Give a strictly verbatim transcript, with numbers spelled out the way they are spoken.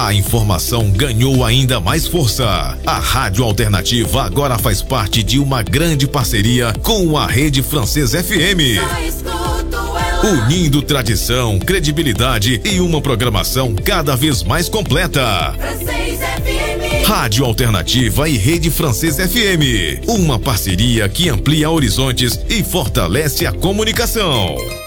A informação ganhou ainda mais força. A Rádio Alternativa agora faz parte de uma grande parceria com a Rede Francesa F M. Unindo tradição, credibilidade e uma programação cada vez mais completa. Francês F M. Rádio Alternativa e Rede Francesa F M. Uma parceria que amplia horizontes e fortalece a comunicação.